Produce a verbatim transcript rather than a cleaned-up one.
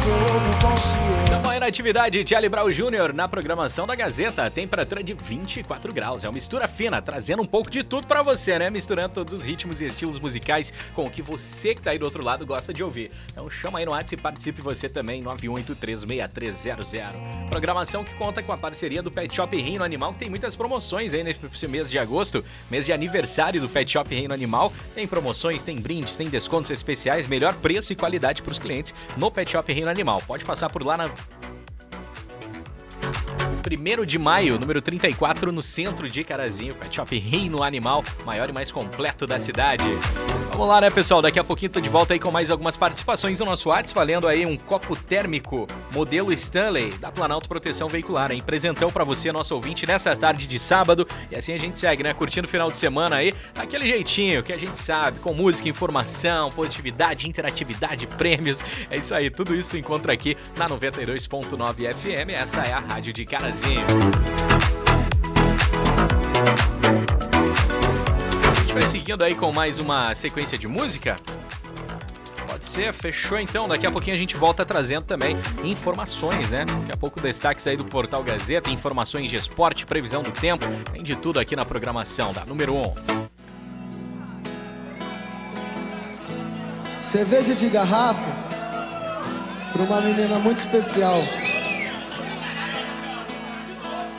Estamos aí na atividade de Charlie Brown Júnior na programação da Gazeta. Temperatura de vinte e quatro graus. É uma mistura fina, trazendo um pouco de tudo pra você, né? Misturando todos os ritmos e estilos musicais com o que você que tá aí do outro lado gosta de ouvir. Então chama aí no WhatsApp e participe você também, nove um oito três, seis três zero zero. Programação que conta com a parceria do Pet Shop Reino Animal, que tem muitas promoções aí nesse mês de agosto, mês de aniversário do Pet Shop Reino Animal. Tem promoções, tem brindes, tem descontos especiais, melhor preço e qualidade pros clientes no Pet Shop Reino Animal. Pode passar por lá na primeiro de maio, número trinta e quatro, no centro de Carazinho, Pet Shop Reino Animal, maior e mais completo da cidade. Vamos lá, né, pessoal? Daqui a pouquinho tô de volta aí com mais algumas participações no nosso WhatsApp, valendo aí um copo térmico modelo Stanley da Planalto Proteção Veicular, hein? Presentão pra você, nosso ouvinte, nessa tarde de sábado. E assim a gente segue, né? Curtindo o final de semana aí, aquele jeitinho que a gente sabe, com música, informação, positividade, interatividade, prêmios. É isso aí, tudo isso tu encontra aqui na noventa e dois ponto nove F M. Essa é a Rádio de Carazinho. A gente vai seguindo aí com mais uma sequência de música. Pode ser, fechou então. Daqui a pouquinho a gente volta trazendo também informações, né? Daqui a pouco destaques aí do Portal Gazeta, informações de esporte, previsão do tempo, tem de tudo aqui na programação da número um. Cerveja de garrafa para uma menina muito especial.